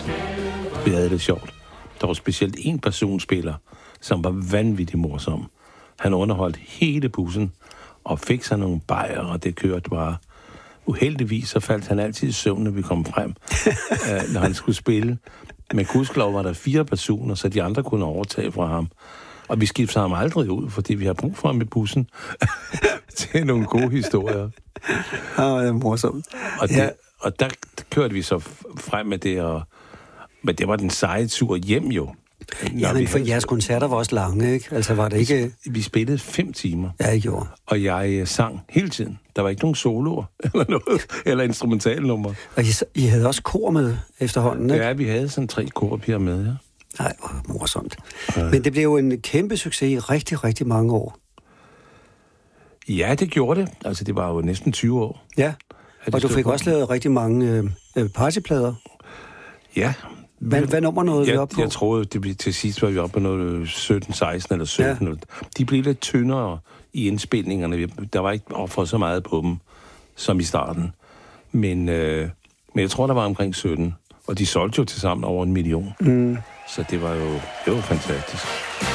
Vi havde det sjovt. Der var specielt en personspiller, som var vanvittigt morsom. Han underholdt hele bussen og fik sig nogle bajer, og det kørte bare. Uheldigvis så faldt han altid i søvn, når vi kom frem, når han skulle spille. Men gudskelov var der 4 personer, så de andre kunne overtage fra ham. Og vi skiftede ham aldrig ud, fordi vi har brug for ham i bussen til nogle gode historier. Ja, det er morsomt. Og der kørte vi så frem med det, men det var den seje tur hjem jo. Ja, men for jeres koncerter var også lange, ikke? Altså var det ikke... Vi spillede 5 timer. Ja, jeg gjorde. Og jeg sang hele tiden. Der var ikke nogen soloer eller noget, eller instrumentalnummer. Og I havde også kor med efterhånden, ikke? Ja, vi havde sådan 3 korpiger med, ja. Nej, morsomt. Ja. Men det blev jo en kæmpe succes i rigtig, rigtig mange år. Ja, det gjorde det. Altså, det var jo næsten 20 år. Ja, og du fik også lavet rigtig mange partyplader. Ja. Hvad nummer nåede vi op på? Jeg troede, til sidst var vi oppe på noget 17, 16 eller 17. Ja. De blev lidt tyndere i indspilningerne. Der var ikke offret så meget på dem, som i starten. Men jeg tror, der var omkring 17. Og de solgte jo til sammen over 1 million. Så det var jo fantastisk.